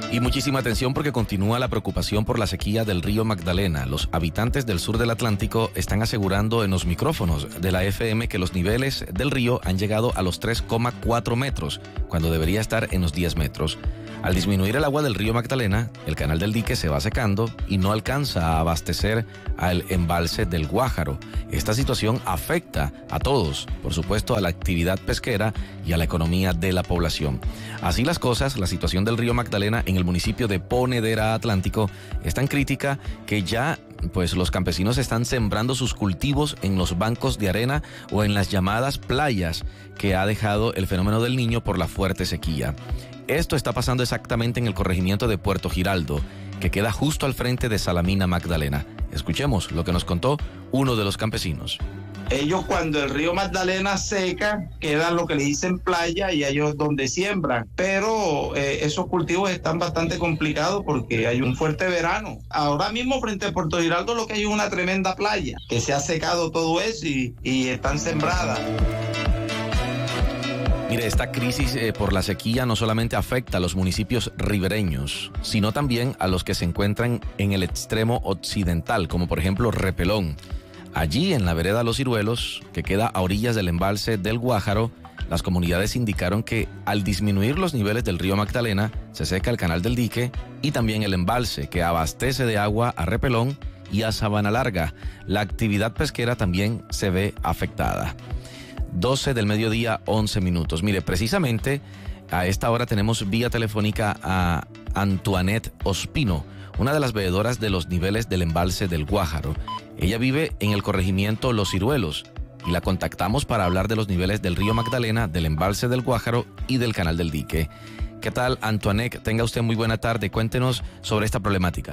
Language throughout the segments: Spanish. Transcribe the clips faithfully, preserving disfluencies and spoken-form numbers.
Y muchísima atención porque continúa la preocupación por la sequía del río Magdalena. Los habitantes del sur del Atlántico están asegurando en los micrófonos de la F M que los niveles del río han llegado a los tres coma cuatro metros, cuando debería estar en los diez metros. Al disminuir el agua del río Magdalena, el canal del dique se va secando y no alcanza a abastecer al embalse del Guájaro. Esta situación afecta a todos, por supuesto a la actividad pesquera y a la economía de la población. Así las cosas, la situación del río Magdalena en el municipio de Ponedera Atlántico es tan crítica que ya pues los campesinos están sembrando sus cultivos en los bancos de arena o en las llamadas playas que ha dejado el fenómeno del Niño por la fuerte sequía. Esto está pasando exactamente en el corregimiento de Puerto Giraldo, que queda justo al frente de Salamina Magdalena. Escuchemos lo que nos contó uno de los campesinos. Ellos cuando el río Magdalena seca, quedan lo que le dicen playa y ellos donde siembran. Pero eh, esos cultivos están bastante complicados porque hay un fuerte verano. Ahora mismo frente a Puerto Giraldo lo que hay es una tremenda playa, que se ha secado todo eso y, y están sembradas. Mire, esta crisis eh, por la sequía no solamente afecta a los municipios ribereños, sino también a los que se encuentran en el extremo occidental, como por ejemplo Repelón. Allí, en la vereda Los Ciruelos, que queda a orillas del embalse del Guájaro, las comunidades indicaron que al disminuir los niveles del río Magdalena, se seca el canal del dique y también el embalse que abastece de agua a Repelón y a Sabana Larga. La actividad pesquera también se ve afectada. doce del mediodía, once minutos. Mire, precisamente a esta hora tenemos vía telefónica a Antoinette Ospino, una de las veedoras de los niveles del embalse del Guájaro. Ella vive en el corregimiento Los Ciruelos y la contactamos para hablar de los niveles del río Magdalena, del embalse del Guájaro y del canal del dique. ¿Qué tal, Antoinette? Tenga usted muy buena tarde. Cuéntenos sobre esta problemática.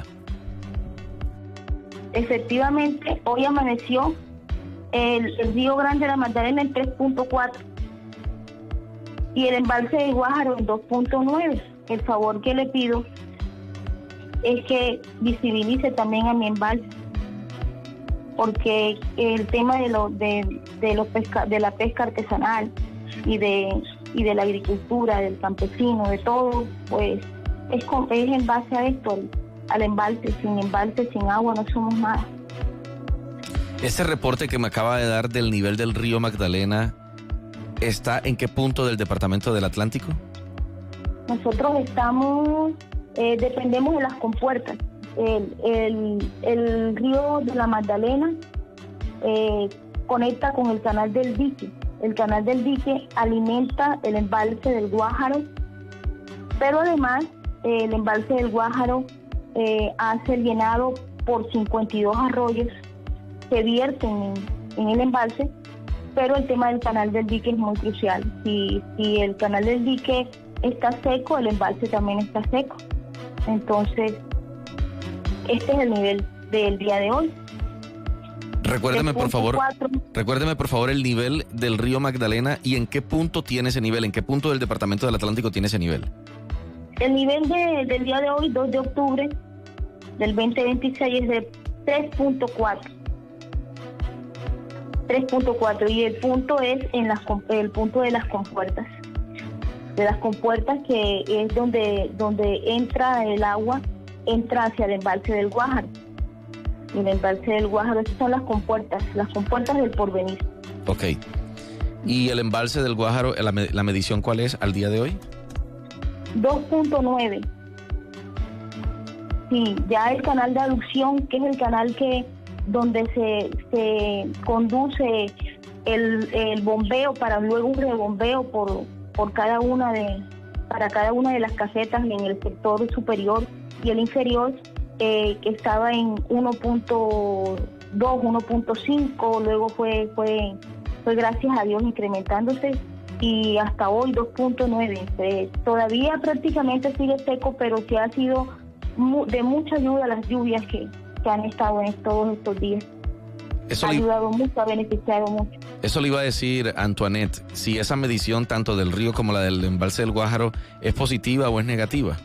Efectivamente, hoy amaneció el, el río Grande de la Magdalena en tres punto cuatro y el embalse del Guájaro en dos punto nueve. El favor que le pido es que visibilice también a mi embalse, porque el tema de lo, de, de los pesca, de la pesca artesanal y de y de la agricultura, del campesino, de todo, pues es, con, es en base a esto, al, al embalse. Sin embalse, sin agua, no somos nada. Este reporte que me acaba de dar del nivel del río Magdalena, ¿está en qué punto del departamento del Atlántico? Nosotros estamos, eh, dependemos de las compuertas. El, el, el río de la Magdalena eh, conecta con el canal del dique. El canal del dique alimenta el embalse del Guájaro, pero además eh, el embalse del Guájaro eh, hace el llenado por cincuenta y dos arroyos que vierten en, en el embalse, pero el tema del canal del dique es muy crucial. Si, si el canal del dique está seco, el embalse también está seco. Entonces, este es el nivel del día de hoy. Recuérdeme por favor, recuérdeme por favor el nivel del río Magdalena y en qué punto tiene ese nivel, en qué punto del departamento del Atlántico tiene ese nivel. El nivel de, del día de hoy, dos de octubre del veinte veintiséis, es de tres punto cuatro. tres punto cuatro y el punto es en las el punto de las compuertas. De las compuertas, que es donde donde entra el agua, entra hacia el embalse del Guájaro. Y el embalse del Guájaro, esas son las compuertas, las compuertas del Porvenir. Ok. ¿Y el embalse del Guájaro, la, la medición cuál es al día de hoy? dos punto nueve. Sí, ya el canal de aducción, que es el canal que donde se, se conduce el, el bombeo para luego un rebombeo por, por cada una de para cada una de las casetas en el sector superior y el inferior, eh, que estaba en uno punto dos, uno punto cinco, luego fue fue fue gracias a Dios incrementándose y hasta hoy dos punto nueve. Eh, todavía prácticamente sigue seco, pero sí ha sido mu- de mucha ayuda las lluvias que, que han estado en todos estos días. Eso ha le... ayudado mucho, ha beneficiado mucho. Eso le iba a decir, Antoinette, si esa medición tanto del río como la del embalse del Guájaro es positiva o es negativa.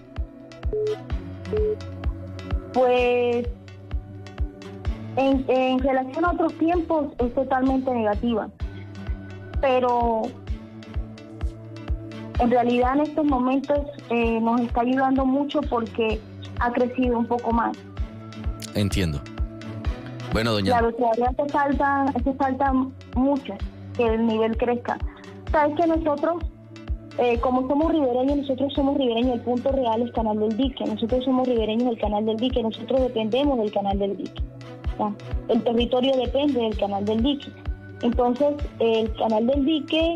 Pues en, en relación a otros tiempos es totalmente negativa, pero En realidad en estos momentos eh, nos está ayudando mucho porque ha crecido un poco más. Entiendo. Bueno, doña... Claro, todavía hace falta, hace falta mucho que el nivel crezca. Sabes que nosotros, eh, como somos ribereños, nosotros somos ribereños, el punto real es Canal del Dique. Nosotros somos ribereños del Canal del Dique, nosotros dependemos del Canal del Dique. ¿Ya? El territorio depende del Canal del Dique. Entonces, el Canal del Dique